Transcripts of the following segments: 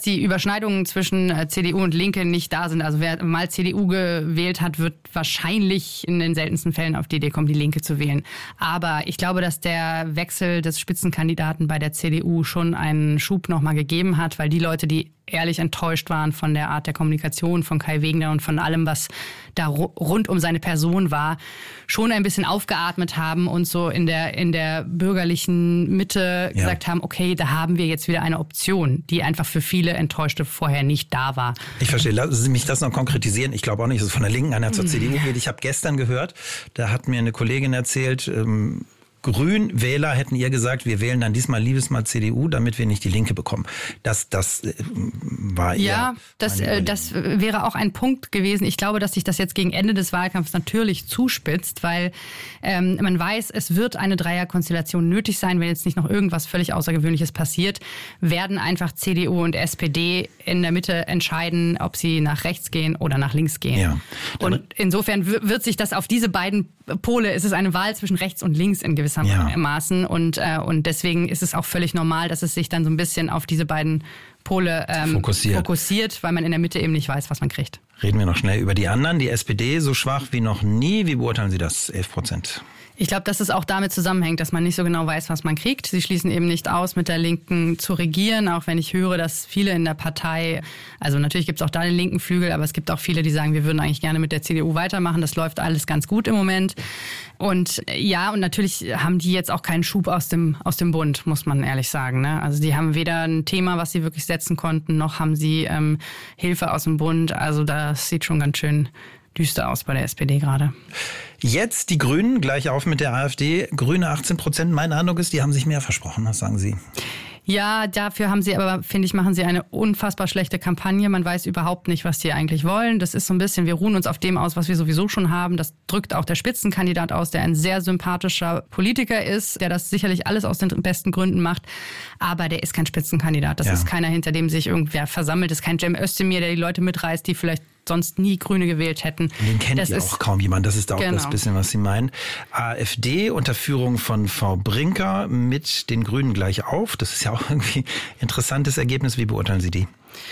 die Überschneidungen zwischen CDU und Linke nicht da sind. Also wer mal CDU gewählt hat, wird wahrscheinlich in den seltensten Fällen auf die Idee kommen, die Linke zu wählen. Aber ich glaube, dass der Wechsel des Spitzenkandidaten bei der CDU schon einen Schub nochmal gegeben hat, weil die Leute, die ehrlich enttäuscht waren von der Art der Kommunikation von Kai Wegner und von allem, was da rund um seine Person war, schon ein bisschen aufgeatmet haben und so in der bürgerlichen Mitte gesagt haben, okay, da haben wir jetzt wieder eine Option, die einfach für viele Enttäuschte vorher nicht da war. Ich verstehe. Lassen Sie mich das noch konkretisieren. Ich glaube auch nicht, dass es von der Linken einer zur CDU geht. Ich habe gestern gehört, da hat mir eine Kollegin erzählt, Grünwähler hätten ihr gesagt, wir wählen dann diesmal liebesmal CDU, damit wir nicht die Linke bekommen. Das war ihr. Ja, das wäre auch ein Punkt gewesen. Ich glaube, dass sich das jetzt gegen Ende des Wahlkampfs natürlich zuspitzt, weil man weiß, es wird eine Dreierkonstellation nötig sein, wenn jetzt nicht noch irgendwas völlig Außergewöhnliches passiert, werden einfach CDU und SPD in der Mitte entscheiden, ob sie nach rechts gehen oder nach links gehen. Ja. Und insofern wird sich das auf diese beiden Pole, es ist eine Wahl zwischen rechts und links in gewisser Maßen und deswegen ist es auch völlig normal, dass es sich dann so ein bisschen auf diese beiden Pole fokussiert, weil man in der Mitte eben nicht weiß, was man kriegt. Reden wir noch schnell über die anderen. Die SPD so schwach wie noch nie. Wie beurteilen Sie das? 11%. Ich glaube, dass es auch damit zusammenhängt, dass man nicht so genau weiß, was man kriegt. Sie schließen eben nicht aus, mit der Linken zu regieren, auch wenn ich höre, dass viele in der Partei, also natürlich gibt es auch da den linken Flügel, aber es gibt auch viele, die sagen, wir würden eigentlich gerne mit der CDU weitermachen. Das läuft alles ganz gut im Moment. Und ja, und natürlich haben die jetzt auch keinen Schub aus dem Bund, muss man ehrlich sagen. Ne? Also die haben weder ein Thema, was sie wirklich setzen konnten, noch haben sie Hilfe aus dem Bund. Also das sieht schon ganz schön düster aus bei der SPD gerade. Jetzt die Grünen, gleich auf mit der AfD. Grüne 18%. Mein Eindruck ist, die haben sich mehr versprochen. Was sagen Sie? Ja, dafür haben sie aber, finde ich, machen sie eine unfassbar schlechte Kampagne. Man weiß überhaupt nicht, was die eigentlich wollen. Das ist so ein bisschen, wir ruhen uns auf dem aus, was wir sowieso schon haben. Das drückt auch der Spitzenkandidat aus, der ein sehr sympathischer Politiker ist, der das sicherlich alles aus den besten Gründen macht. Aber der ist kein Spitzenkandidat. Das ist keiner, hinter dem sich irgendwer versammelt. Das ist kein Cem Özdemir, der die Leute mitreißt, die vielleicht sonst nie Grüne gewählt hätten. Den kennt ja auch kaum jemand. Das ist auch das bisschen, was Sie meinen. AfD unter Führung von Frau Brinker mit den Grünen gleich auf. Das ist ja auch irgendwie ein interessantes Ergebnis. Wie beurteilen Sie die?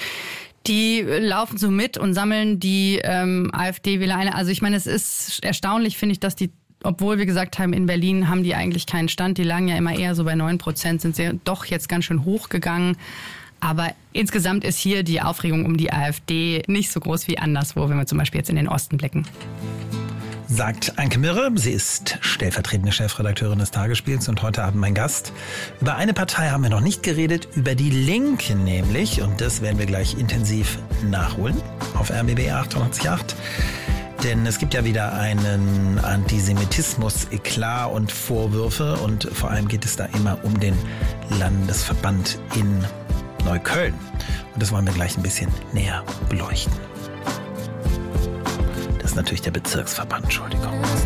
Die laufen so mit und sammeln die AfD-Wähler ein. Also ich meine, es ist erstaunlich, finde ich, dass die, obwohl wir gesagt haben, in Berlin haben die eigentlich keinen Stand. Die lagen ja immer eher so bei 9%, sind sie doch jetzt ganz schön hochgegangen. Aber insgesamt ist hier die Aufregung um die AfD nicht so groß wie anderswo, wenn wir zum Beispiel jetzt in den Osten blicken. Sagt Anke Mirre. Sie ist stellvertretende Chefredakteurin des Tagesspiels und heute Abend mein Gast. Über eine Partei haben wir noch nicht geredet, über die Linken nämlich. Und das werden wir gleich intensiv nachholen auf RBB 88.8. Denn es gibt ja wieder einen Antisemitismus-Eklat und Vorwürfe. Und vor allem geht es da immer um den Landesverband in Neukölln. Und das wollen wir gleich ein bisschen näher beleuchten. Das ist natürlich der Bezirksverband, Entschuldigung.